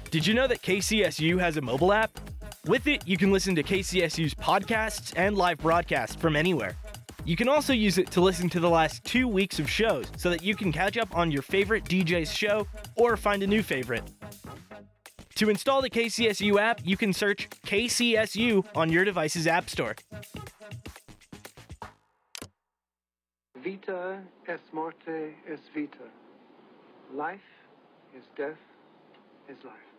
Did you know that KCSU has a mobile app? With it, you can listen to KCSU's podcasts and live broadcasts from anywhere. You can also use it to listen to the last 2 weeks of shows so that you can catch up on your favorite DJ's show or find a new favorite. To install the KCSU app, you can search KCSU on your device's app store. Vita est morte est vita. Life is death is life.